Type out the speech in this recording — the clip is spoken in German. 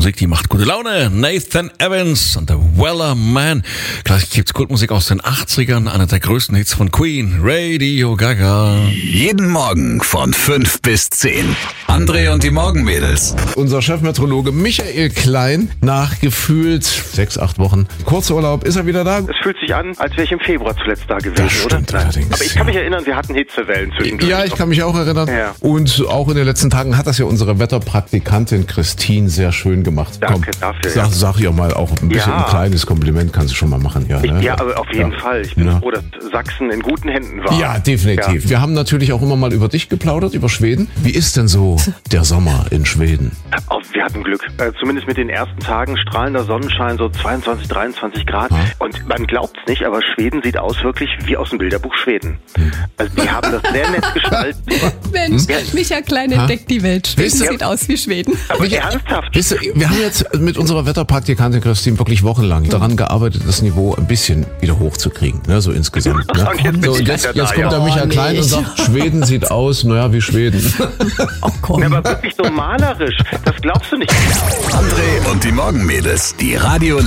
Musik, die macht gute Laune. Nathan Evans und The Weller Man. Gleich gibt's Kultmusik aus den 80ern, einer der größten Hits von Queen, Radio Gaga. Jeden Morgen von 5 bis 10. André und die Morgenmädels. Unser Chefmeteorologe Michael Klein, nach gefühlt 6-8 Wochen Kurzurlaub, ist er wieder da? Es fühlt sich an, als wäre ich im Februar zuletzt da gewesen, Das stimmt oder? allerdings, Aber ich kann mich erinnern, wir hatten Hitzewellen zwischendurch. Ja, ich kann mich auch erinnern. Ja. Und auch in den letzten Tagen hat das ja unsere Wetterpraktikantin Christine sehr schön gemacht. Danke dafür, Sag ihr mal auch ein bisschen ein kleines Kompliment kannst du schon mal machen. Ja, ne? Ja, aber auf jeden Fall. Ich bin froh, dass Sachsen in guten Händen war. Ja, definitiv. Ja. Wir haben natürlich auch immer mal über dich geplaudert, über Schweden. Wie ist denn so der Sommer in Schweden? Oh, wir hatten Glück. Zumindest mit den ersten Tagen strahlender Sonnenschein, so 22, 23 Grad. Ja. Und man glaubt es nicht, aber Schweden sieht aus wirklich wie aus dem Bilderbuch Schweden. Also die haben das sehr nett gestaltet. Mensch, Micha Klein entdeckt die Welt. Schweden Wisst ihr- sieht aus wie Schweden. Aber ernsthaft. Wisst ihr, wir haben jetzt mit unserer Wetterpraktikantin Christine wirklich wochenlang daran gearbeitet, das Niveau ein bisschen wieder hochzukriegen, ne, so insgesamt. Ne? Und jetzt bin So, ich und jetzt wieder da, kommt ja. der Michael Klein und nicht. sagt, Schweden sieht aus, naja, wie Schweden. Oh komm. Ja, aber wirklich so malerisch. Das glaubst du nicht. André und die Morgenmädels. Die Radio